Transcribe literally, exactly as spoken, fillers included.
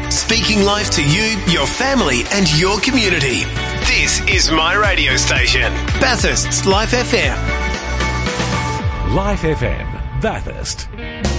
Speaking life to you, your family and your community. This is my radio station, Bathurst's Life F M. Life F M, Bathurst.